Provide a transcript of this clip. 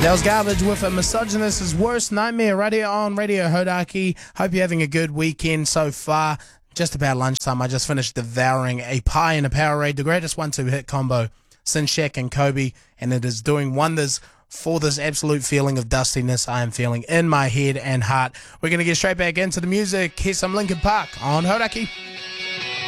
That was Garbage with a Misogynist's Worst Nightmare right here on Radio Hodaki. Hope you're having a good weekend so far. Just about lunchtime, I just finished devouring a pie and a Powerade, the greatest 1-2 hit combo since Shaq and Kobe, and it is doing wonders for this absolute feeling of dustiness I am feeling in my head and heart. We're going to get straight back into the music. Here's some Linkin Park on Hodaki.